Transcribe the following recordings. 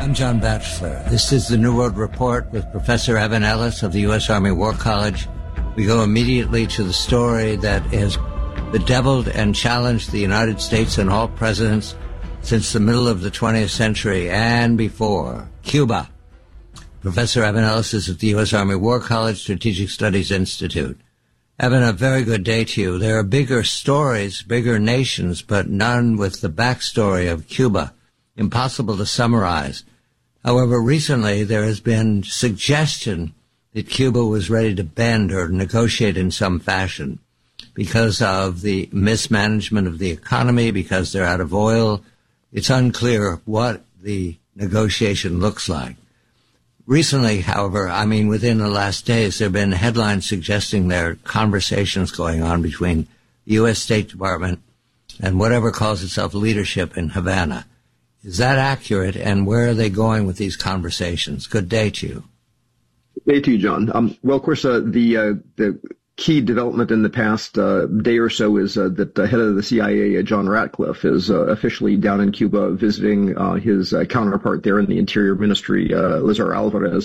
I'm John Batchelor. This is the New World Report with Professor Evan Ellis of the U.S. Army War College. We go immediately to the story that has bedeviled and challenged the United States and all presidents since the middle of the 20th century and before. Cuba. Professor Evan Ellis is at the U.S. Army War College Strategic Studies Institute. Evan, a very good day to you. There are bigger stories, bigger nations, but none with the backstory of Cuba. Impossible to summarize. However, recently there has been suggestion that Cuba was ready to bend or negotiate in some fashion because of the mismanagement of the economy, because they're out of oil. It's unclear what the negotiation looks like. Recently, however, within the last days, there have been headlines suggesting there are conversations going on between the U.S. State Department and whatever calls itself leadership in Havana. Is that accurate, and where are they going with these conversations? Good day to you. Good day to you, John. Well, of course, the key development in the past day or so is that the head of the CIA, John Ratcliffe, is officially down in Cuba visiting his counterpart there in the Interior Ministry, Lazar Alvarez,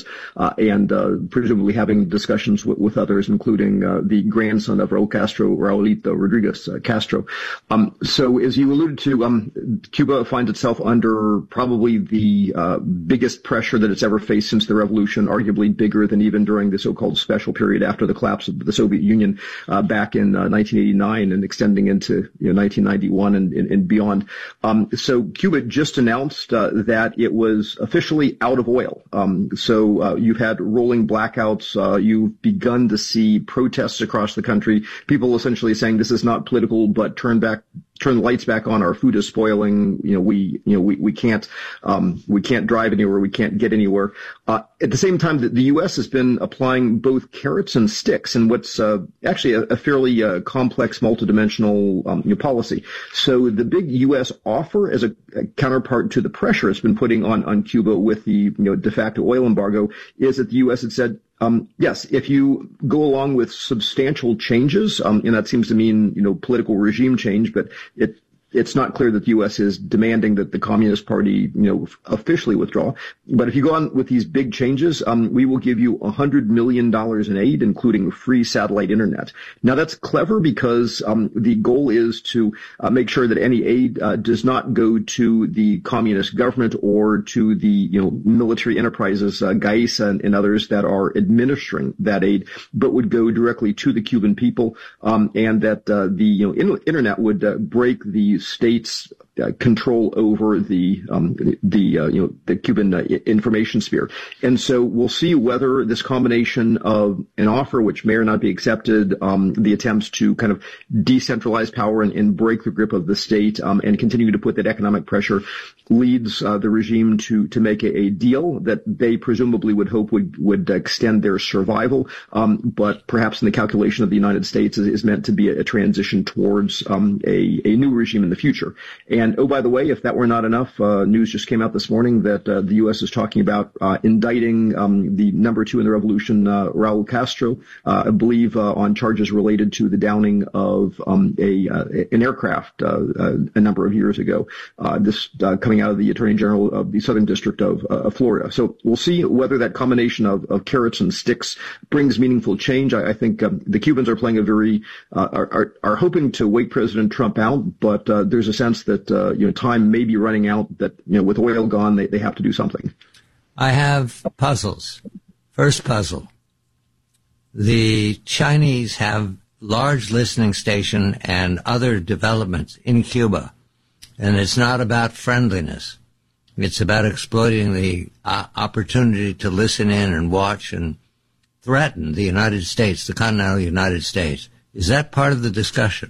and presumably having discussions with others, including the grandson of Raul Castro, Raulito Rodriguez Castro. So as you alluded to, Cuba finds itself under probably the biggest pressure that it's ever faced since the revolution, arguably bigger than even during the so-called special period after the collapse of the Soviet Union back in 1989 and extending into 1991 and beyond. So Cuba just announced that it was officially out of oil. So you've had rolling blackouts. You've begun to see protests across the country. People essentially saying this is not political, but turn the lights back on. Our food is spoiling. We can't drive anywhere. We can't get anywhere. At the same time, the U.S. has been applying both carrots and sticks in what's actually a fairly complex, multidimensional policy. So the big U.S. offer as a counterpart to the pressure it's been putting on Cuba with the de facto oil embargo is that the U.S. had said, yes, if you go along with substantial changes, and that seems to mean, political regime change, but it's not clear that the U.S. is demanding that the Communist Party, officially withdraw. But if you go on with these big changes, we will give you $100 million in aid, including free satellite internet. Now, that's clever because the goal is to make sure that any aid does not go to the communist government or to the military enterprises, Gaesa and others that are administering that aid, but would go directly to the Cuban people, and that the internet would break the state's control over the Cuban information sphere. And so we'll see whether this combination of an offer, which may or not be accepted, the attempts to kind of decentralize power and break the grip of the state, and continue to put that economic pressure, leads the regime to make a deal that they presumably would hope would extend their survival, but perhaps in the calculation of the United States is meant to be a transition towards a new regime in the future. And, oh, by the way, if that were not enough, news just came out this morning that the U.S. is talking about indicting the number two in the revolution, Raul Castro, I believe on charges related to the downing of an aircraft a number of years ago. This coming out of the Attorney General of the Southern District of Florida. So we'll see whether that combination of carrots and sticks brings meaningful change. I think the Cubans are playing are hoping to wait President Trump out, but there's a sense that time may be running out, that with oil gone, they have to do something. I have puzzles. First puzzle. The Chinese have large listening station and other developments in Cuba, and it's not about friendliness. It's about exploiting the opportunity to listen in and watch and threaten the United States, the continental United States. Is that part of the discussion?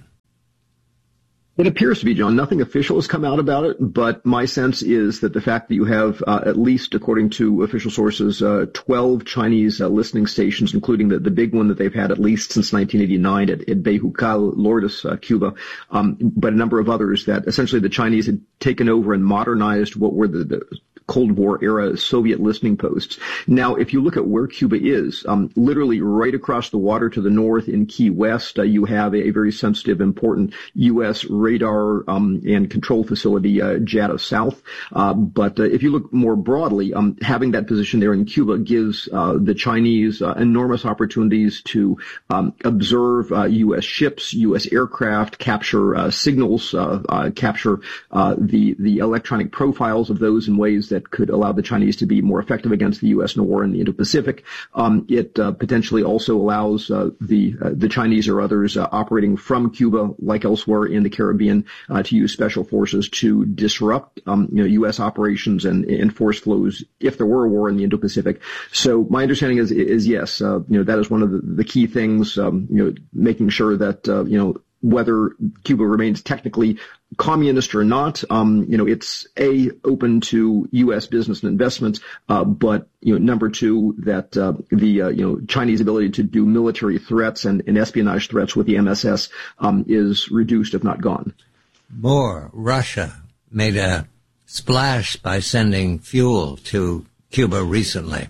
It appears to be, John. Nothing official has come out about it, but my sense is that the fact that you have, at least according to official sources, 12 Chinese listening stations, including the big one that they've had at least since 1989 at Bejucal, Lourdes, Cuba, but a number of others, that essentially the Chinese had taken over and modernized what were the Cold War era Soviet listening posts. Now, if you look at where Cuba is, literally right across the water to the north in Key West, you have a very sensitive, important U.S. radar and control facility, JADA South. But if you look more broadly, having that position there in Cuba gives the Chinese enormous opportunities to observe U.S. ships, U.S. aircraft, capture signals, capture the electronic profiles of those in ways that could allow the Chinese to be more effective against the U.S. in a war in the Indo-Pacific. It potentially also allows the Chinese or others operating from Cuba, like elsewhere in the Caribbean, to use special forces to disrupt U.S. operations and force flows if there were a war in the Indo-Pacific. So my understanding is yes, that is one of the key things, making sure that whether Cuba remains technically communist or not, it's open to U.S. business and investments, but number two, that the Chinese ability to do military threats and espionage threats with the MSS is reduced, if not gone. More, Russia made a splash by sending fuel to Cuba recently.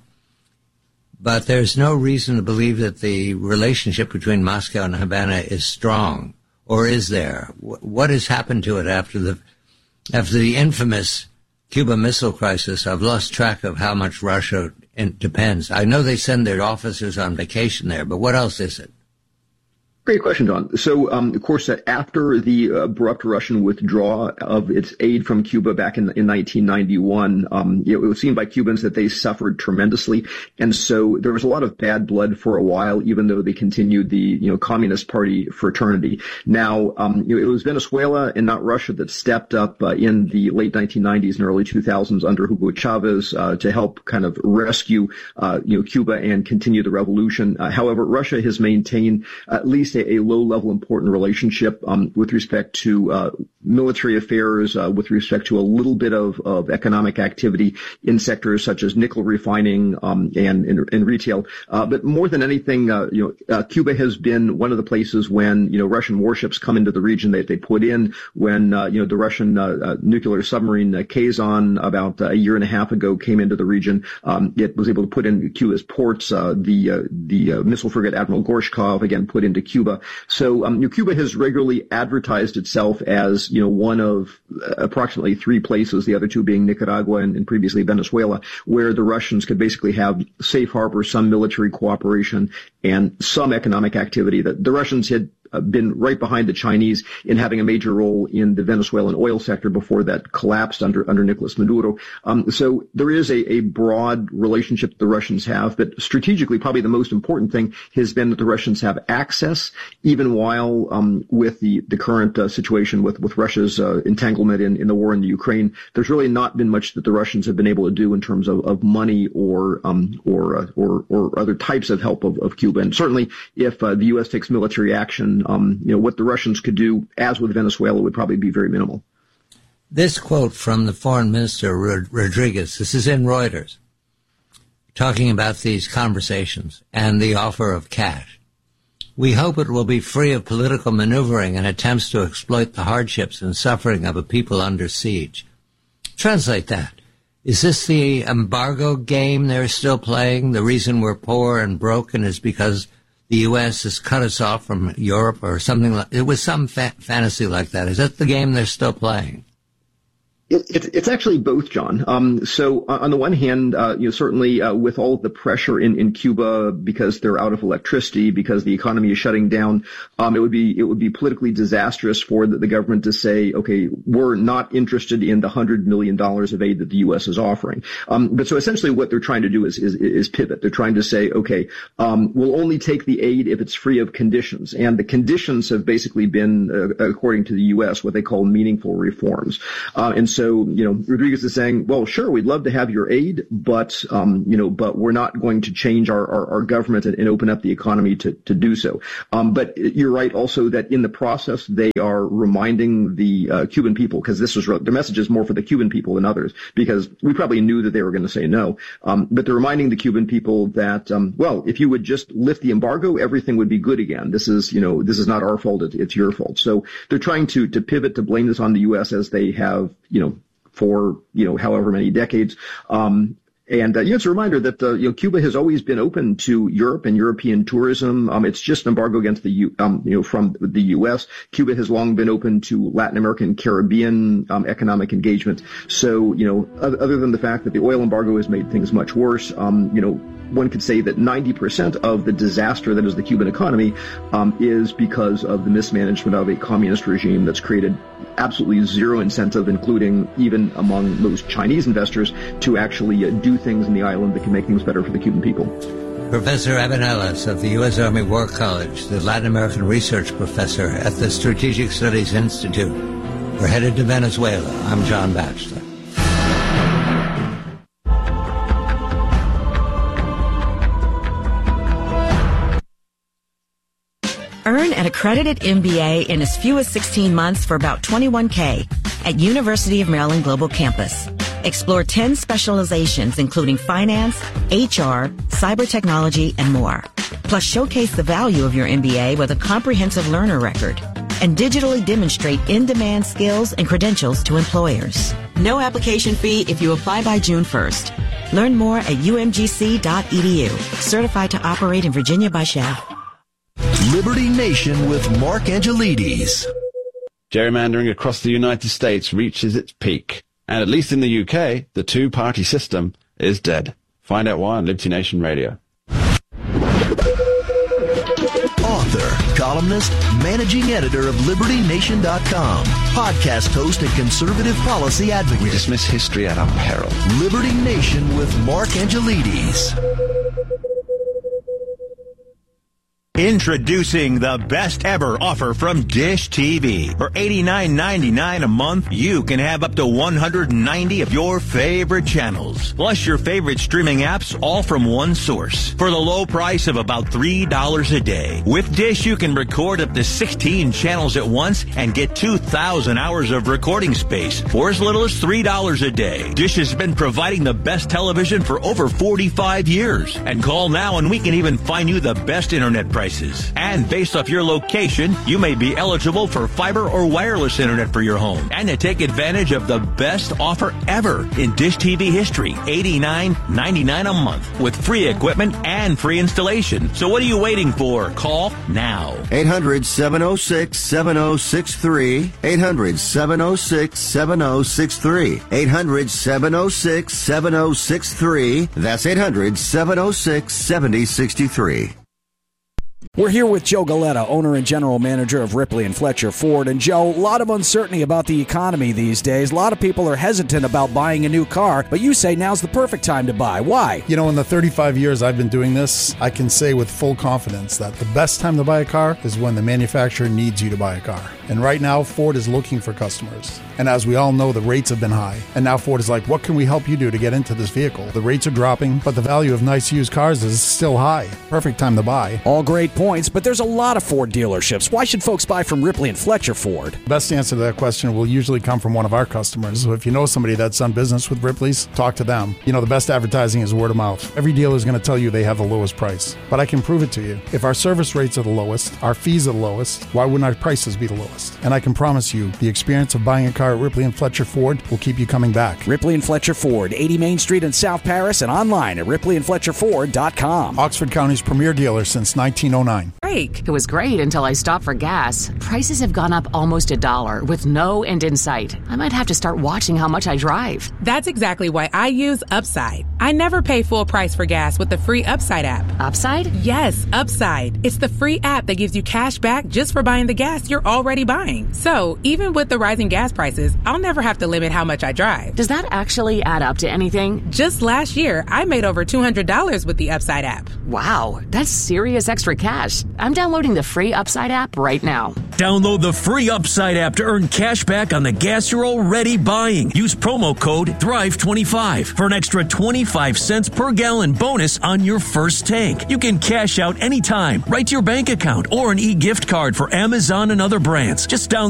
But there's no reason to believe that the relationship between Moscow and Havana is strong. Or is there? What has happened to it after the infamous Cuba Missile Crisis? I've lost track of how much Russia depends. I know they send their officers on vacation there, but what else is it? Great question, Don. So, of course, after the abrupt Russian withdrawal of its aid from Cuba back in 1991, it was seen by Cubans that they suffered tremendously. And so there was a lot of bad blood for a while, even though they continued the, Communist Party fraternity. Now, it was Venezuela and not Russia that stepped up in the late 1990s and early 2000s under Hugo Chavez to help kind of rescue, Cuba and continue the revolution. However, Russia has maintained at least a low-level important relationship with respect to military affairs, with respect to a little bit of economic activity in sectors such as nickel refining and retail. But more than anything, Cuba has been one of the places when Russian warships come into the region that they put in. When the Russian nuclear submarine Kazan about a year and a half ago came into the region, it was able to put in Cuba's ports. The missile frigate Admiral Gorshkov again put into Cuba. So Cuba has regularly advertised itself as one of approximately three places, the other two being Nicaragua and previously Venezuela, where the Russians could basically have safe harbor, some military cooperation, and some economic activity. That the Russians had been right behind the Chinese in having a major role in the Venezuelan oil sector before that collapsed under Nicolas Maduro. So there is a broad relationship that the Russians have, but strategically, probably the most important thing has been that the Russians have access, even while with the current situation with Russia's entanglement in the war in the Ukraine. There's really not been much that the Russians have been able to do in terms of money or other types of help of Cuba. And certainly, if the U.S. takes military action, what the Russians could do, as with Venezuela, would probably be very minimal. This quote from the Foreign Minister, Rodriguez, this is in Reuters, talking about these conversations and the offer of cash. We hope it will be free of political maneuvering and attempts to exploit the hardships and suffering of a people under siege. Translate that. Is this the embargo game they're still playing? The reason we're poor and broken is because the U.S. has cut us off from Europe or something like it was some fantasy like that. Is that the game they're still playing? It's actually both, John. So on the one hand, certainly with all of the pressure in Cuba because they're out of electricity, because the economy is shutting down, it would be politically disastrous for the government to say, okay, we're not interested in the $100 million of aid that the U.S. is offering. But so essentially what they're trying to do is pivot. They're trying to say, okay, we'll only take the aid if it's free of conditions. And the conditions have basically been, according to the U.S., what they call meaningful reforms. And so, Rodriguez is saying, well, sure, we'd love to have your aid, but we're not going to change our government and open up the economy to do so. But you're right also that in the process, they are reminding the Cuban people, because the message is more for the Cuban people than others, because we probably knew that they were going to say no. But they're reminding the Cuban people that, if you would just lift the embargo, everything would be good again. This is not our fault. It's your fault. So they're trying to pivot to blame this on the U.S. as they have, for, however many decades. It's a reminder that Cuba has always been open to Europe and European tourism. It's just an embargo against from the U.S. Cuba has long been open to Latin American, Caribbean economic engagement. So, other than the fact that the oil embargo has made things much worse, one could say that 90% of the disaster that is the Cuban economy is because of the mismanagement of a communist regime that's created absolutely zero incentive, including even among most Chinese investors, to actually do things in the island that can make things better for the Cuban people. Professor Evan Ellis of the U.S. Army War College, the Latin American Research Professor at the Strategic Studies Institute. We're headed to Venezuela. I'm John Batchelor. Earn an accredited MBA in as few as 16 months for about $21K at University of Maryland Global Campus. Explore 10 specializations including finance, HR, cyber technology, and more. Plus showcase the value of your MBA with a comprehensive learner record and digitally demonstrate in-demand skills and credentials to employers. No application fee if you apply by June 1st. Learn more at umgc.edu. Certified to operate in Virginia by Chev. Liberty Nation with Mark Angelides. Gerrymandering across the United States reaches its peak. And at least in the UK, the two-party system is dead. Find out why on Liberty Nation Radio. Author, columnist, managing editor of LibertyNation.com, podcast host and conservative policy advocate. We dismiss history at our peril. Liberty Nation with Mark Angelides. Introducing the best ever offer from Dish TV. For $89.99 a month, you can have up to 190 of your favorite channels, plus your favorite streaming apps, all from one source, for the low price of about $3 a day. With Dish, you can record up to 16 channels at once and get 2,000 hours of recording space for as little as $3 a day. Dish has been providing the best television for over 45 years. And call now and we can even find you the best internet price. And based off your location, you may be eligible for fiber or wireless internet for your home. And to take advantage of the best offer ever in Dish TV history, $89.99 a month with free equipment and free installation. So what are you waiting for? Call now. 800-706-7063. 800-706-7063. 800-706-7063. That's 800-706-7063. We're here with Joe Galetta, owner and general manager of Ripley and Fletcher Ford. And Joe, a lot of uncertainty about the economy these days. A lot of people are hesitant about buying a new car, but you say now's the perfect time to buy. Why? In the 35 years I've been doing this, I can say with full confidence that the best time to buy a car is when the manufacturer needs you to buy a car. And right now, Ford is looking for customers. And as we all know, the rates have been high. And now Ford is like, what can we help you do to get into this vehicle? The rates are dropping, but the value of nice used cars is still high. Perfect time to buy. All great points, but there's a lot of Ford dealerships. Why should folks buy from Ripley and Fletcher Ford? Best answer to that question will usually come from one of our customers. So if you know somebody that's done business with Ripley's, talk to them. The best advertising is word of mouth. Every dealer is going to tell you they have the lowest price. But I can prove it to you. If our service rates are the lowest, our fees are the lowest, why wouldn't our prices be the lowest? And I can promise you, the experience of buying a car at Ripley and Fletcher Ford will keep you coming back. Ripley and Fletcher Ford, 80 Main Street in South Paris, and online at ripleyandfletcherford.com. Oxford County's premier dealer since 1909. It was great until I stopped for gas. Prices have gone up almost $1 with no end in sight. I might have to start watching how much I drive. That's exactly why I use Upside. I never pay full price for gas with the free Upside app. Upside? Yes, Upside. It's the free app that gives you cash back just for buying the gas you're already buying. So even with the rising gas prices, I'll never have to limit how much I drive. Does that actually add up to anything? Just last year, I made over $200 with the Upside app. Wow, that's serious extra cash. I'm downloading the free Upside app right now. Download the free Upside app to earn cash back on the gas you're already buying. Use promo code THRIVE25 for an extra 25 cents per gallon bonus on your first tank. You can cash out anytime, right to your bank account, or an e-gift card for Amazon and other brands. Just download